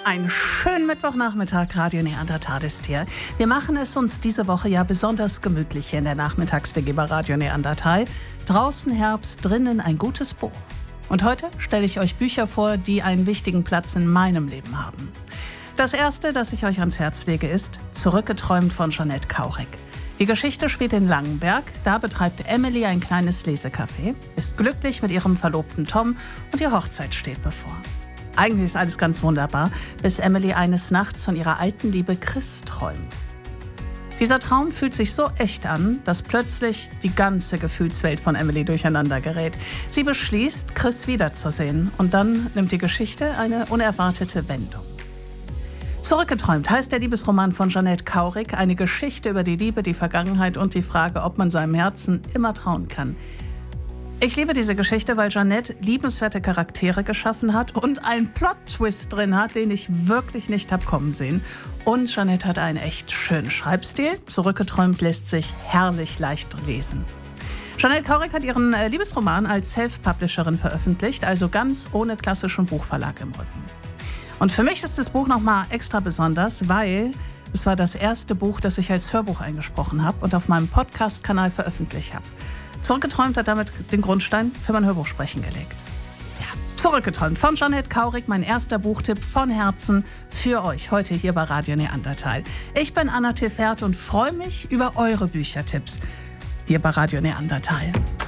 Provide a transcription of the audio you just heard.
Einen schönen Mittwochnachmittag, Radio Neandertal ist hier. Wir machen es uns diese Woche ja besonders gemütlich hier in der Nachmittags-WG bei Radio Neandertal. Draußen Herbst, drinnen ein gutes Buch. Und heute stelle ich euch Bücher vor, die einen wichtigen Platz in meinem Leben haben. Das erste, das ich euch ans Herz lege, ist Zurückgeträumt von Jeanette Kaurig. Die Geschichte spielt in Langenberg. Da betreibt Emily ein kleines Lesecafé, ist glücklich mit ihrem Verlobten Tom und die Hochzeit steht bevor. Eigentlich ist alles ganz wunderbar, bis Emily eines Nachts von ihrer alten Liebe Chris träumt. Dieser Traum fühlt sich so echt an, dass plötzlich die ganze Gefühlswelt von Emily durcheinander gerät. Sie beschließt, Chris wiederzusehen und dann nimmt die Geschichte eine unerwartete Wendung. Zurückgeträumt heißt der Liebesroman von Jeanette Kaurig, eine Geschichte über die Liebe, die Vergangenheit und die Frage, ob man seinem Herzen immer trauen kann. Ich liebe diese Geschichte, weil Jeanette liebenswerte Charaktere geschaffen hat und einen Plot-Twist drin hat, den ich wirklich nicht hab kommen sehen. Und Jeanette hat einen echt schönen Schreibstil. Zurückgeträumt lässt sich herrlich leicht lesen. Jeanette Kaurig hat ihren Liebesroman als Self-Publisherin veröffentlicht, also ganz ohne klassischen Buchverlag im Rücken. Und für mich ist das Buch nochmal extra besonders, weil es war das erste Buch, das ich als Hörbuch eingesprochen habe und auf meinem Podcast-Kanal veröffentlicht habe. Zurückgeträumt hat damit den Grundstein für mein Hörbuchsprechen gelegt. Ja, Zurückgeträumt von Jeanette Kaurig, mein erster Buchtipp von Herzen für euch heute hier bei Radio Neandertal. Ich bin Anna Tefert und freue mich über eure Büchertipps hier bei Radio Neandertal.